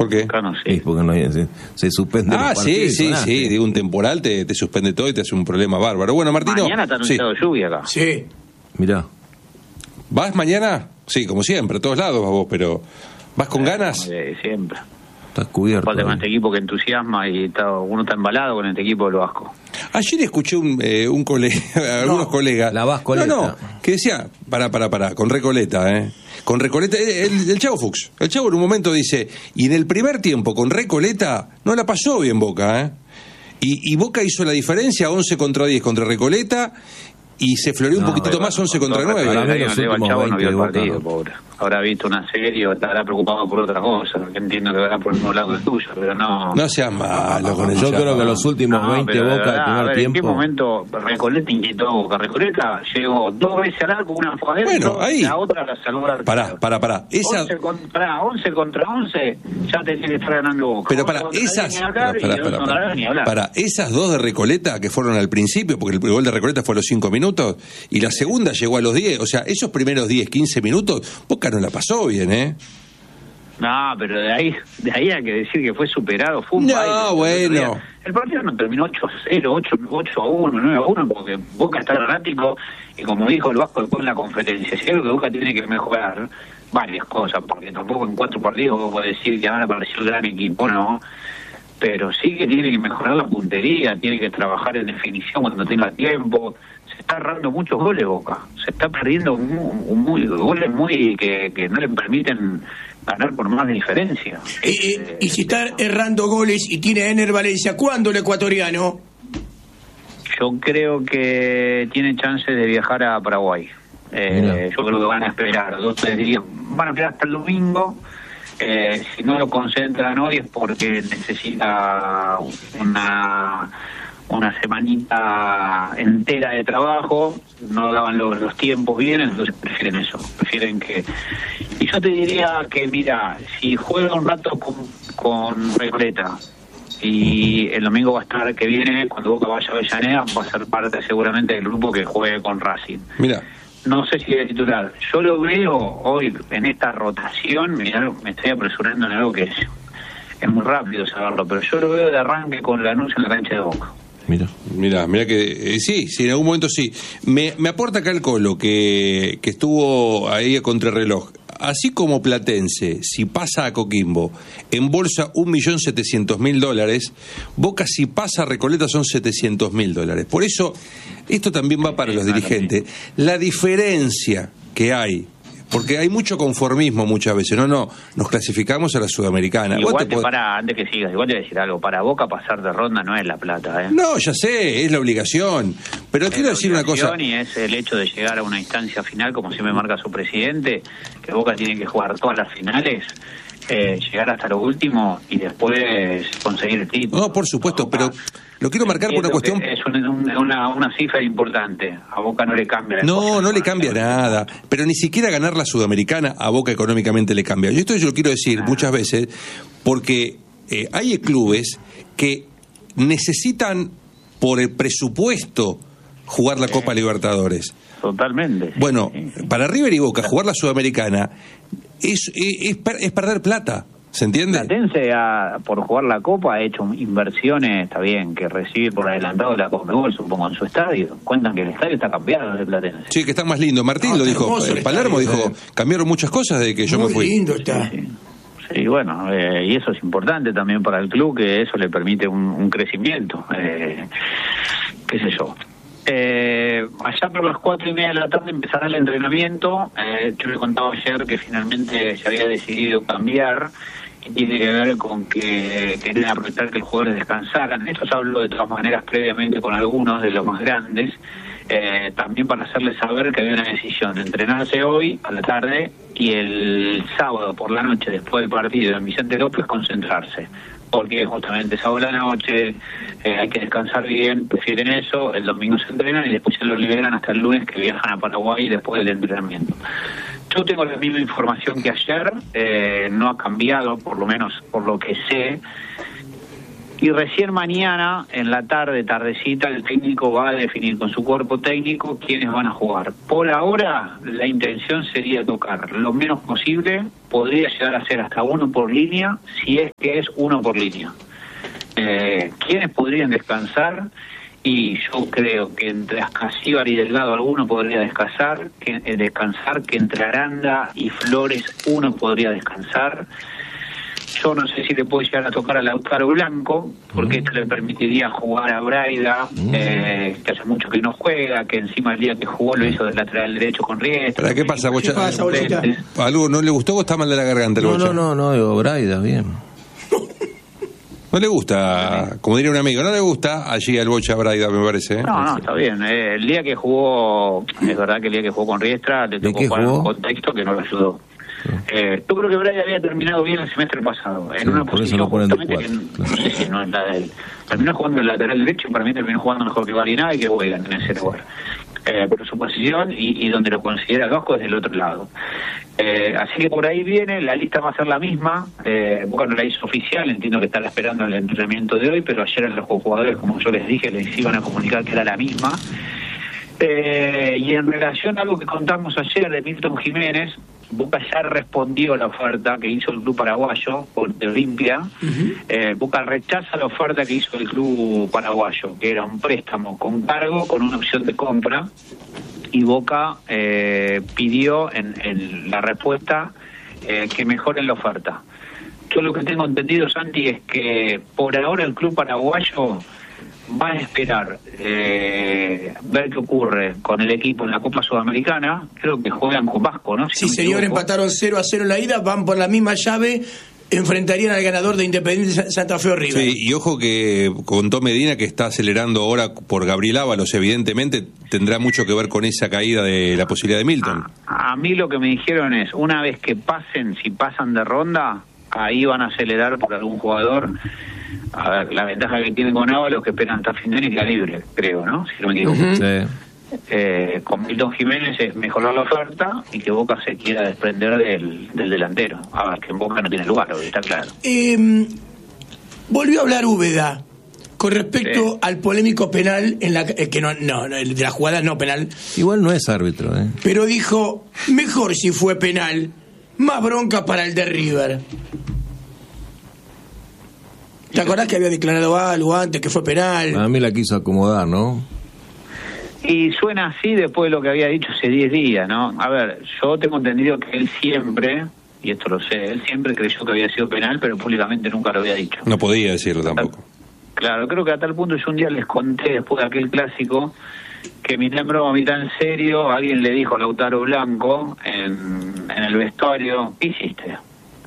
¿Por qué? Acá no sé. Sí, porque no hay, se suspende. Sí. Digo, un temporal te suspende todo y te hace un problema bárbaro. Bueno, Martino. Mañana está anunciado lluvia acá. Sí. Mirá. ¿Vas mañana? Sí, como siempre, a todos lados vas vos, pero ¿vas con ganas? Siempre. Estás cubierto. Aparte con este equipo que entusiasma y uno está embalado con este equipo del Vasco. Ayer escuché un colega, algunos colegas. La Vascoleta. No, que decía, pará, con Recoleta, Con Recoleta, el Chavo Fuchs. El Chavo en un momento dice, y en el primer tiempo con Recoleta no la pasó bien Boca, Y Boca hizo la diferencia 11 contra 10 contra Recoleta y se floreó un poquitito más 11 contra 9. Para mí los últimos Chavo no vio el 20 partido, Boca. pobre. Habrá visto una serie o estará preocupado por otra cosa. Entiendo que verá por el mismo lado del tuyo, pero no. No seas malo con el Yo Chavo. creo que los últimos 20 pero de Boca del verdad, primer a ver, tiempo. ¿en qué momento Recoleta inquietó a Boca? Recoleta llegó 2 veces al arco, una fue adentro, Bueno, ahí. la otra la salvó al arquero. Pará. 11 contra 11, ya te tiene que estar ganando Boca. Pero para 11 contra 10 esas, ni hablar, y el otro contra ni hablar. para esas dos de Recoleta que fueron al principio, porque el gol de Recoleta fue a los 5 minutos y la segunda llegó a los 10, o sea, esos primeros 10, 15 minutos, Boca no la pasó bien, No, pero de ahí hay que decir que fue superado. Fue un No, baile. bueno. El partido no terminó 8-0, 8-1, 9-1, porque Boca está errático y como dijo el Vasco después en la conferencia, si algo que Boca tiene que mejorar, varias cosas, porque tampoco en 4 partidos vos podés decir que ahora apareció el gran equipo, no. Pero sí que tiene que mejorar la puntería, tiene que trabajar en definición cuando tenga tiempo. Se está errando muchos goles Boca, se está perdiendo goles que no le permiten ganar por más de diferencia. Y si está errando goles y tiene a Ener Valencia, ¿cuándo el ecuatoriano? Yo creo que tiene chance de viajar a Paraguay. Yo creo que van a esperar 2-3 días, van a esperar hasta el domingo. Si no lo concentran hoy es porque necesita una semanita entera de trabajo, no daban los tiempos bien, entonces prefieren que... Y yo te diría que, mira, si juega un rato con Recoleta y el domingo va a estar que viene, cuando Boca vaya a Avellaneda, va a ser parte seguramente del grupo que juegue con Racing. Mira. No sé si es titular. Yo lo veo hoy en esta rotación, mirá, me estoy apresurando en algo que es muy rápido saberlo, pero yo lo veo de arranque con Lanús en la cancha de Boca. Mira que sí, en algún momento sí. Me aporta acá el Colo que estuvo ahí a contrarreloj. Así como Platense, si pasa a Coquimbo, embolsa $1.700.000, Boca si pasa a Recoleta son $700.000. Por eso, esto también va para los dirigentes. La diferencia que hay, porque hay mucho conformismo muchas veces, no, nos clasificamos a la Sudamericana. Igual antes que sigas, igual te voy a decir algo, para Boca pasar de ronda no es la plata, No, ya sé, es la obligación, pero quiero decir una cosa. Y es el hecho de llegar a una instancia final, como siempre marca su presidente, que Boca tiene que jugar todas las finales, llegar hasta lo último y después conseguir el título. No, por supuesto, pero lo quiero marcar por una cuestión... Es una cifra importante, a Boca no le cambia. No le cambia nada, pero ni siquiera ganar la Sudamericana a Boca económicamente le cambia. Y esto yo lo quiero decir muchas veces, porque hay clubes que necesitan por el presupuesto jugar la Copa Libertadores. Totalmente. Bueno, para River y Boca jugar la Sudamericana es perder plata. ¿Se entiende? Platense por jugar la Copa ha hecho inversiones, está bien, que recibe por adelantado de la Conmebol, supongo, en su estadio. Cuentan que el estadio está cambiado de Platense. Sí, que está más lindo. Martín lo dijo, Palermo dijo, cambiaron muchas cosas de que yo me fui. Muy lindo está. Sí, bueno, y eso es importante también para el club, que eso le permite un crecimiento. Qué sé yo. Allá por las 4:30 de la tarde empezará el entrenamiento. Yo le contaba ayer que finalmente se había decidido cambiar y tiene que ver con que querían aprovechar que los jugadores descansaran. Esto se habló de todas maneras previamente con algunos de los más grandes, también para hacerles saber que había una decisión de entrenarse hoy a la tarde y el sábado por la noche después del partido en Vicente López concentrarse, porque justamente sábado a la noche hay que descansar bien, prefieren eso, el domingo se entrenan y después se los liberan hasta el lunes que viajan a Paraguay después del entrenamiento. Yo tengo la misma información que ayer, no ha cambiado, por lo menos por lo que sé. Y recién mañana, en la tardecita, el técnico va a definir con su cuerpo técnico quiénes van a jugar. Por ahora, la intención sería tocar lo menos posible, podría llegar a ser hasta 1 por línea, si es que es 1 por línea. ¿Quiénes podrían descansar? Y yo creo que entre Ascasíbar y Delgado alguno podría descansar, que entre Aranda y Flores uno podría descansar. Yo no sé si le puede llegar a tocar a Lautaro Blanco, porque esto le permitiría jugar a Braida, que hace mucho que no juega, que encima el día que jugó lo hizo de lateral derecho con Riestra. ¿Qué pasa, Bocha? ¿Qué pasa, Bochita? ¿Algo no le gustó o está mal de la garganta el Bocha? No, digo, Braida, bien. No le gusta, como diría un amigo, no le gusta allí al Bocha Braida, me parece. No, está bien. El día que jugó, es verdad que el día que jugó con Riestra, le tocó jugar en un contexto que no lo ayudó. Yo creo que Braida había terminado bien el semestre pasado, en una posición justamente que no sé si no es la de él. Terminó jugando el lateral derecho, para mí terminó jugando mejor que Barina y que Weigand en ese lugar. Pero su posición y donde lo considera Gasco es del otro lado. Así que por ahí viene, la lista va a ser la misma. Boca no la hizo oficial, entiendo que estará esperando el entrenamiento de hoy, pero ayer los jugadores, como yo les dije, les iban a comunicar que era la misma. Y en relación a algo que contamos ayer de Milton Jiménez, Boca ya respondió a la oferta que hizo el club paraguayo de Olimpia. Boca rechaza la oferta que hizo el club paraguayo, que era un préstamo con cargo, con una opción de compra, y Boca pidió en la respuesta que mejoren la oferta. Yo lo que tengo entendido, Santi, es que por ahora el club paraguayo va a esperar ver qué ocurre con el equipo en la Copa Sudamericana. Creo que juegan con Vasco, ¿no? Sí, señor, empataron 0-0 en la ida, van por la misma llave, enfrentarían al ganador de Independiente Santa Fe o River. Sí, y ojo que contó Medina que está acelerando ahora por Gabriel Ábalos, evidentemente tendrá mucho que ver con esa caída de la posibilidad de Milton. A mí lo que me dijeron es, una vez que si pasan de ronda, ahí van a acelerar por algún jugador. A ver, la ventaja que tienen con Ábalos es que esperan hasta fin de año y queda libre, creo, ¿no? Si no me equivoco. Con Milton Jiménez es mejorar la oferta y que Boca se quiera desprender del delantero. A ver, que en Boca no tiene lugar, está claro. Volvió a hablar Úbeda con respecto al polémico penal en la que de la jugada no penal. Igual no es árbitro, Pero dijo, mejor si fue penal, más bronca para el de River. ¿Te acordás que había declarado algo antes que fue penal? A mí la quiso acomodar, ¿no? Y suena así después de lo que había dicho hace 10 días, ¿no? A ver, yo tengo entendido que él siempre, y esto lo sé, él siempre creyó que había sido penal, pero públicamente nunca lo había dicho. No podía decirlo tampoco. Claro, creo que a tal punto yo un día les conté, después de aquel clásico, que mitad en broma, mitad en serio, alguien le dijo a Lautaro Blanco en el vestuario, ¿qué hiciste?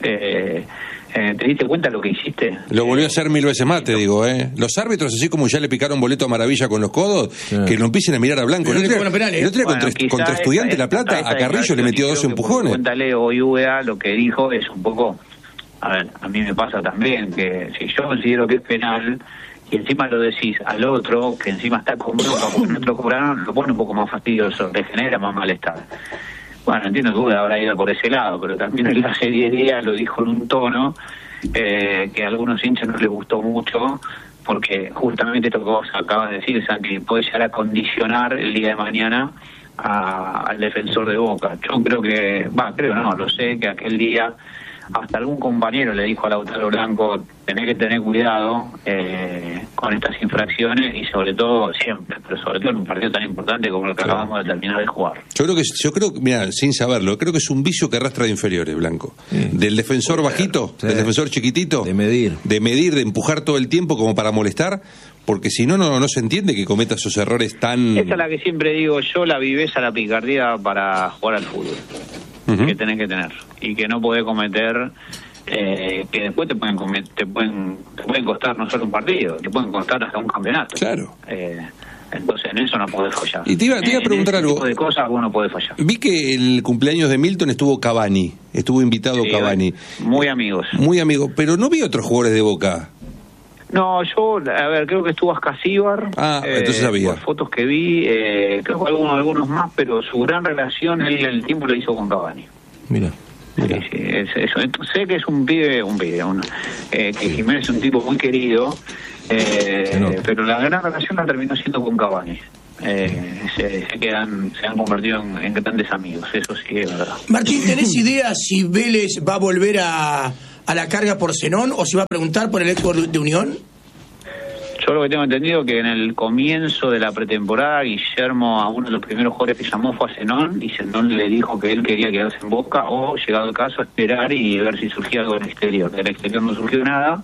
¿Te diste cuenta de lo que hiciste? Lo volvió a hacer 1000 veces más, te digo, Los árbitros, así como ya le picaron boleto a Maravilla con los codos, que lo empiecen a mirar a Blanco. El otro día contra Estudiante de La Plata, a Carrillo le metió 12 empujones. Cuéntale hoy UEA lo que dijo es un poco... A ver, a mí me pasa también que si yo considero que es penal y encima lo decís al otro, que encima está con bronca porque no te lo cobraron, lo pone un poco más fastidioso, le genera más malestar. Bueno, entiendo que habrá ido por ese lado, pero también él hace 10 días lo dijo en un tono que a algunos hinchas no les gustó mucho, porque justamente esto que vos acabas de decir, Santi, puede llegar a condicionar el día de mañana al defensor de Boca. Yo creo que, lo sé, que aquel día hasta algún compañero le dijo a Lautaro Blanco, tenés que tener cuidado con estas infracciones y sobre todo siempre, pero sobre todo en un partido tan importante como el que acabamos de terminar de jugar. Yo creo que, mira, sin saberlo, creo que es un vicio que arrastra de inferiores, Blanco. Del defensor bajito, del defensor chiquitito. De medir, de empujar todo el tiempo como para molestar, porque si no se entiende que cometa esos errores tan... Esa es la que siempre digo yo, la viveza, la picardía para jugar al fútbol. Que tenés que tener y que no podés cometer que después te pueden costar no solo un partido, te pueden costar hasta un campeonato. Claro. Entonces en eso no podés fallar. Y te iba a preguntar algo. Tipo de cosas vos no podés fallar. Vi que el cumpleaños de Milton estuvo Cavani, estuvo invitado Cavani. Muy amigos. Muy amigo, pero no vi otros jugadores de Boca. No, yo, creo que estuvo Ascasíbar. Entonces sabía. Por fotos que vi, creo que algunos más, pero su gran relación, él el tiempo lo hizo con Cavani. Mira. eso. Sé que es un pibe, que Jiménez es un tipo muy querido, pero la gran relación la terminó siendo con Cavani. Se han convertido en grandes amigos, eso sí es verdad. Martín, ¿tenés idea si Vélez va a volver a la carga por Zenón o si va a preguntar por el ex de Unión? Yo lo que tengo entendido que en el comienzo de la pretemporada Guillermo, a uno de los primeros jugadores que llamó fue a Zenón, y Zenón le dijo que él quería quedarse en Boca o, llegado el caso, esperar y ver si surgía algo en el exterior. Del exterior no surgió nada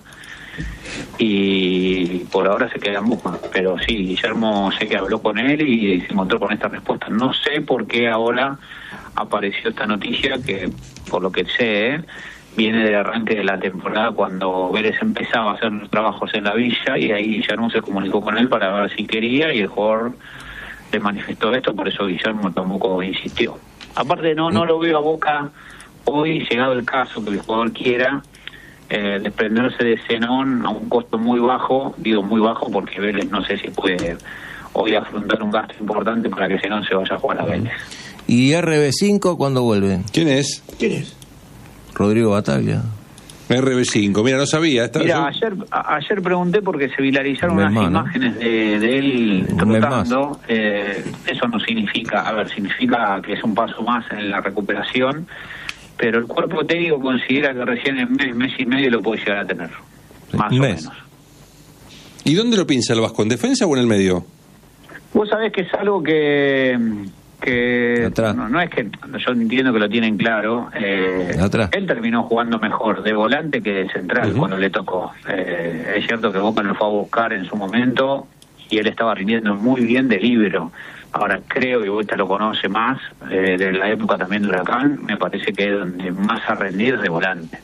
y por ahora se queda en Boca. Pero sí, Guillermo sé que habló con él y se encontró con esta respuesta. No sé por qué ahora apareció esta noticia que, por lo que sé, viene del arranque de la temporada cuando Vélez empezaba a hacer los trabajos en la Villa, y ahí Guillermo se comunicó con él para ver si quería, y el jugador le manifestó esto, por eso Guillermo tampoco insistió. Aparte no lo veo a Boca hoy, llegado el caso que el jugador quiera desprenderse de Zenón a un costo muy bajo, digo muy bajo porque Vélez no sé si puede hoy afrontar un gasto importante para que Zenón se vaya a jugar a Vélez. ¿Y RB5 cuándo vuelve? ¿Quién es? Rodrigo Bataglia. RB5, mira, no sabía. Mira, ayer pregunté porque se viralizaron unas imágenes de él trotando. Eso no significa, significa que es un paso más en la recuperación, pero el cuerpo técnico considera que recién en mes y medio lo puede llegar a tener, más o menos. ¿Y dónde lo piensa el Vasco? ¿En defensa o en el medio? Vos sabés que es algo que no es que yo entiendo que lo tienen claro. Él terminó jugando mejor de volante que de central cuando le tocó. Es cierto que Boca lo fue a buscar en su momento y él estaba rindiendo muy bien de líbero. Ahora creo que Boca lo conoce más, de la época también de Huracán, me parece que es donde más a rendir de volante.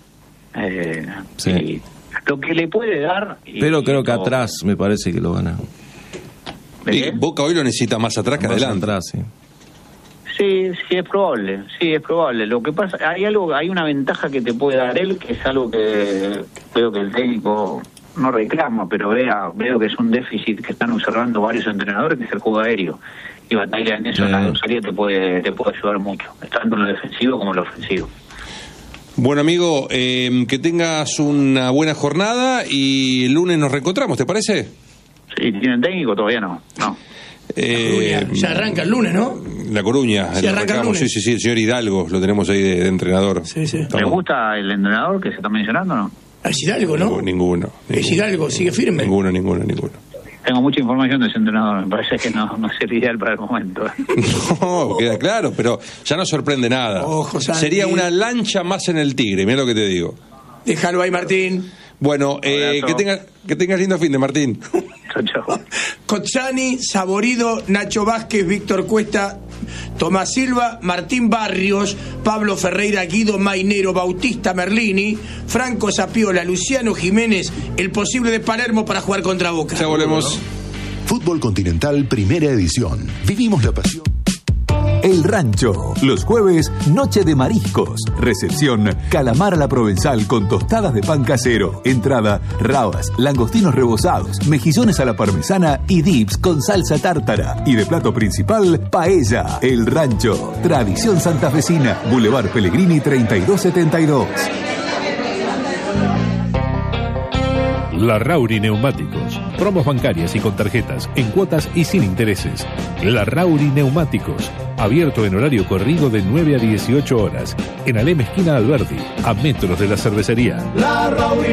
Y lo que le puede dar... Pero creo que atrás me parece que lo gana. Boca hoy lo necesita más atrás que adelante. Atrás, sí. Sí, es probable. Lo que pasa, hay una ventaja que te puede dar él, que es algo que veo que el técnico no reclama, pero veo que es un déficit que están observando varios entrenadores, que es el juego aéreo. Y Bataglia en eso, en la salida te puede ayudar mucho, tanto en lo defensivo como en lo ofensivo. Bueno, amigo, que tengas una buena jornada y el lunes nos reencontramos, ¿te parece? Sí, ¿tienen técnico? Todavía no. Ya arranca el lunes, ¿no? La Coruña. Sí, arranca el lunes. Sí, el señor Hidalgo, lo tenemos ahí de entrenador. Sí. ¿Le gusta el entrenador que se está mencionando o no? Es Hidalgo, ¿no? Ninguno. Es Hidalgo, sigue firme. Ninguno. Tengo mucha información de ese entrenador, me parece que no es ideal para el momento. No, queda claro, pero ya no sorprende nada. Ojo, Santi. Sería una lancha más en el Tigre, mira lo que te digo. Déjalo ahí, Martín. Bueno, que tengas lindo fin de Martín. Chao. Cozzani, Saborido, Nacho Vázquez, Víctor Cuesta, Tomás Silva, Martín Barrios, Pablo Ferreira, Guido Mainero, Bautista Merlini, Franco Zapiola, Luciano Jiménez, el posible de Palermo para jugar contra Boca. Ya volvemos. Fútbol Continental, primera edición. Vivimos la pasión. El Rancho. Los jueves, noche de mariscos. Recepción, calamar a la provenzal con tostadas de pan casero. Entrada, rabas, langostinos rebozados, mejillones a la parmesana y dips con salsa tártara. Y de plato principal, paella. El Rancho. Tradición santafesina. Boulevard Pellegrini 3272. Larrauri Neumáticos. Promos bancarias y con tarjetas, en cuotas y sin intereses. Larrauri Neumáticos. Abierto en horario corrido de 9 a 18 horas. En Alem esquina Alberdi, a metros de la cervecería. Larrauri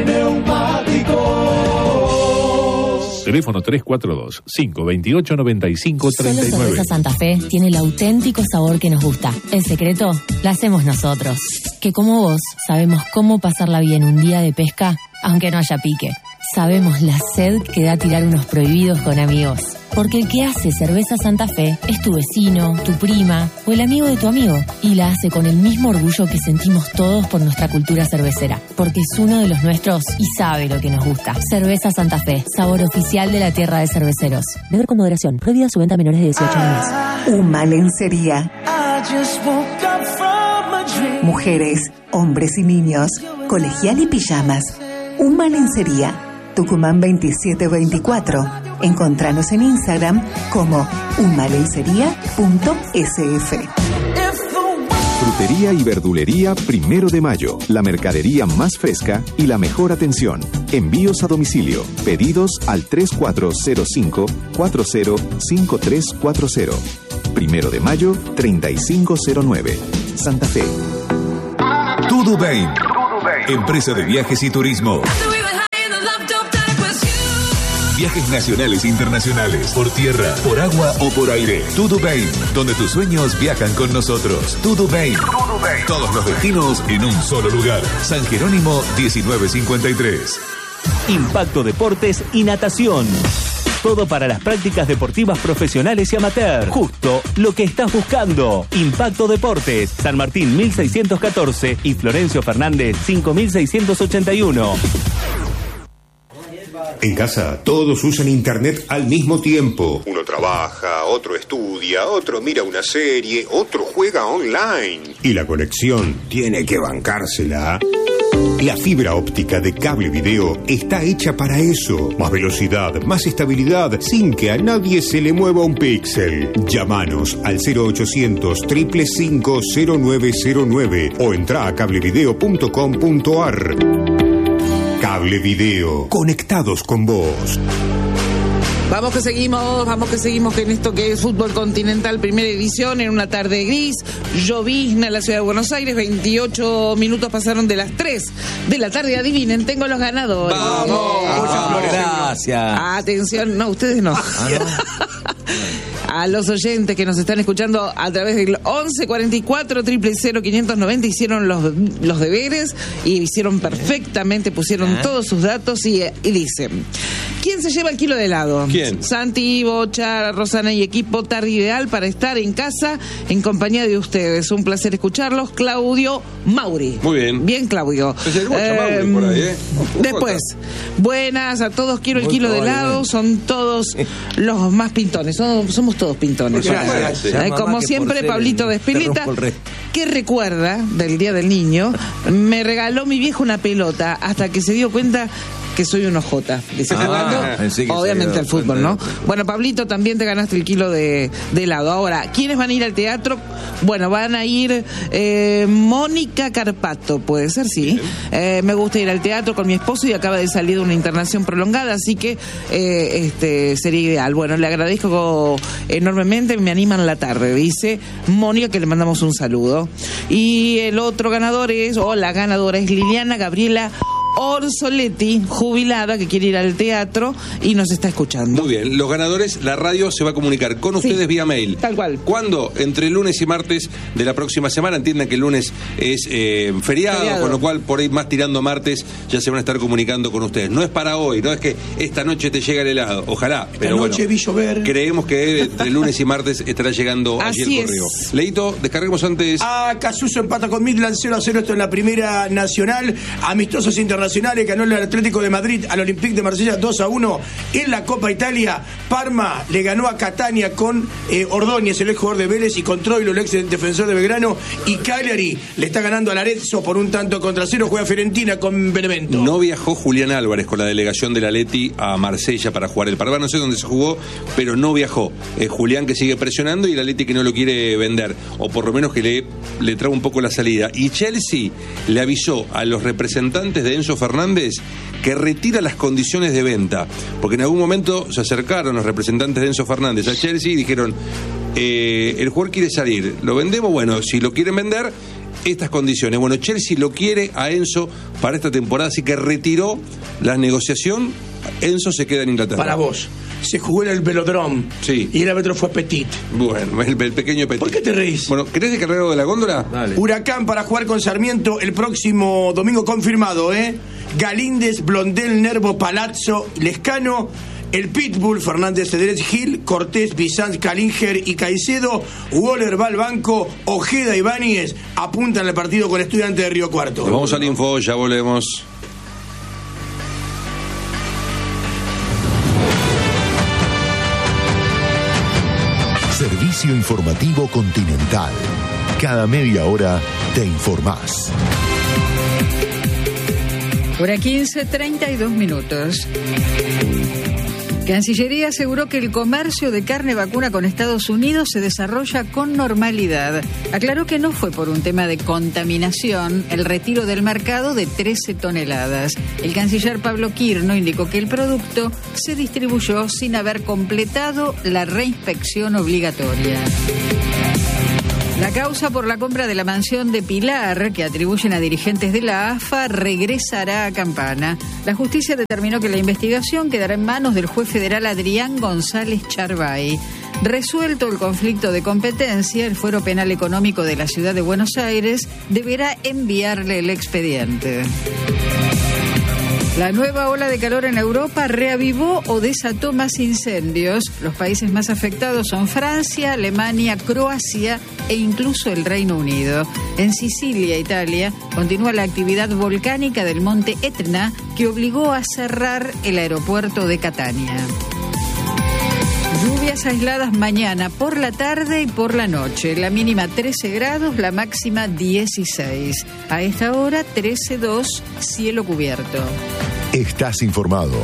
Neumáticos. Teléfono 342-528-9539. Solo Cerveza Santa Fe tiene el auténtico sabor que nos gusta. El secreto lo hacemos nosotros. Que como vos, sabemos cómo pasarla bien un día de pesca, aunque no haya pique. Sabemos la sed que da tirar unos prohibidos con amigos. Porque el que hace Cerveza Santa Fe es tu vecino, tu prima o el amigo de tu amigo. Y la hace con el mismo orgullo que sentimos todos por nuestra cultura cervecera. Porque es uno de los nuestros y sabe lo que nos gusta. Cerveza Santa Fe, sabor oficial de la tierra de cerveceros. Beber con moderación. Prohibida su venta a menores de 18 años. Uma Lencería. Mujeres, hombres y niños. Colegial y pijamas. Uma Lencería. Tucumán 2724. Encontranos en Instagram como umalencería.sf. Frutería y verdulería Primero de Mayo. La mercadería más fresca y la mejor atención. Envíos a domicilio. Pedidos al 3405-405340. Primero de Mayo, 3509. Santa Fe. Tudubain, empresa de viajes y turismo. Viajes nacionales e internacionales, por tierra, por agua o por aire. Tudubain, donde tus sueños viajan con nosotros. Tudubain. Todos los destinos en un solo lugar. San Jerónimo 1953. Impacto Deportes y Natación. Todo para las prácticas deportivas profesionales y amateur. Justo lo que estás buscando. Impacto Deportes, San Martín 1614 y Florencio Fernández 5681. En casa, todos usan internet al mismo tiempo. Uno trabaja, otro estudia, otro mira una serie, otro juega online. Y la conexión tiene que bancársela. La fibra óptica de Cable Video está hecha para eso. Más velocidad, más estabilidad, sin que a nadie se le mueva un píxel. Llámanos al 0800-555-0909 o entra a cablevideo.com.ar. Cable Video, conectados con vos. Vamos que seguimos en esto que es Fútbol Continental, primera edición, en una tarde gris, llovizna en la ciudad de Buenos Aires, 28 minutos pasaron de las 3 de la tarde, adivinen, tengo los ganadores. ¡Vamos! Gracias. Atención, no, ustedes no. A los oyentes que nos están escuchando a través del 1144-000-590 hicieron los deberes y hicieron perfectamente, pusieron todos sus datos y dicen: ¿quién se lleva el kilo de helado? ¿Quién? Santi, Bocha, Rosana y equipo, tarde ideal para estar en casa en compañía de ustedes. Un placer escucharlos. Claudio Mauri. Muy bien. Bien, Claudio. Es el Bocha Mauri por ahí, Después, buenas a todos, quiero el kilo de helado. Son todos los más pintones. Somos todos pintones. Como siempre, Pablito de Espeleta, que recuerda del Día del Niño, me regaló mi viejo una pelota hasta que se dio cuenta que soy un ojota. Dice jugando, obviamente, al fútbol, ¿no? Bueno, Pablito, también te ganaste el kilo de helado. Ahora, ¿quiénes van a ir al teatro? Bueno, van a ir Mónica Carpato, puede ser, sí. Me gusta ir al teatro con mi esposo y acaba de salir de una internación prolongada, así que sería ideal. Bueno, le agradezco enormemente, me animan la tarde, dice Mónica, que le mandamos un saludo. Y el otro ganador la ganadora es Liliana Gabriela Orsoletti, jubilada, que quiere ir al teatro y nos está escuchando. Muy bien, los ganadores, la radio se va a comunicar con ustedes vía mail. Tal cual. ¿Cuándo? Entre lunes y martes de la próxima semana. Entiendan que el lunes es feriado, con lo cual por ahí más tirando martes ya se van a estar comunicando con ustedes. No es para hoy, no es que esta noche te llega el helado, ojalá, pero esta noche vi llover. Creemos que entre lunes y martes estará llegando allí el correo. Leito, descarguemos antes. Casuso empata con Midland 0-0, esto en la Primera Nacional. Amistosos internacionales, ganó el Atlético de Madrid al Olympique de Marsella 2-1. En la Copa Italia, Parma le ganó a Catania con Ordóñez, el ex jugador de Vélez, y con Troilo, el ex defensor de Belgrano. Y Cagliari le está ganando al Arezzo por 1-0, juega Fiorentina con Benevento. No viajó Julián Álvarez con la delegación del Atleti a Marsella para jugar el Parma, no sé dónde se jugó, pero no viajó. Julián, que sigue presionando, y el Atleti que no lo quiere vender, o por lo menos que le trae un poco la salida. Y Chelsea le avisó a los representantes de Enzo Fernández que retira las condiciones de venta, porque en algún momento se acercaron los representantes de Enzo Fernández a Chelsea y dijeron: el jugador quiere salir, ¿lo vendemos? Bueno, si lo quieren vender, estas condiciones. Bueno, Chelsea lo quiere a Enzo para esta temporada, así que retiró la negociación. Enzo se queda en Inglaterra. Para vos, se jugó en el Velodrome. Sí. Y el árbitro fue Petit. Bueno, el pequeño Petit. ¿Por qué te reís? Bueno, ¿querés de carrero de la góndola? Dale. Huracán para jugar con Sarmiento el próximo domingo, confirmado, Galíndez, Blondel, Nervo, Palazzo, Lescano, el Pitbull, Fernández, Cedrés, Gil, Cortés, Bizanz, Calinger y Caicedo. Waller va al banco, Ojeda y Ibáñez apuntan al partido con Estudiantes de Río Cuarto. Nos vamos al info, ya volvemos. Servicio informativo Continental. Cada media hora te informás. Hora 15, 32 minutos. Cancillería aseguró que el comercio de carne vacuna con Estados Unidos se desarrolla con normalidad. Aclaró que no fue por un tema de contaminación el retiro del mercado de 13 toneladas. El canciller Pablo Quirno indicó que el producto se distribuyó sin haber completado la reinspección obligatoria. La causa por la compra de la mansión de Pilar, que atribuyen a dirigentes de la AFA, regresará a Campana. La justicia determinó que la investigación quedará en manos del juez federal Adrián González Charbay. Resuelto el conflicto de competencia, el Fuero Penal Económico de la Ciudad de Buenos Aires deberá enviarle el expediente. La nueva ola de calor en Europa reavivó o desató más incendios. Los países más afectados son Francia, Alemania, Croacia e incluso el Reino Unido. En Sicilia, Italia, continúa la actividad volcánica del monte Etna que obligó a cerrar el aeropuerto de Catania. Lluvias aisladas mañana por la tarde y por la noche. La mínima 13 grados, la máxima 16. A esta hora 13,2, cielo cubierto. Estás informado.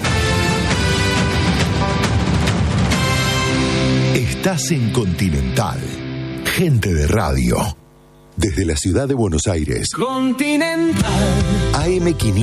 Estás en Continental. Gente de radio. Desde la ciudad de Buenos Aires. Continental. AM500.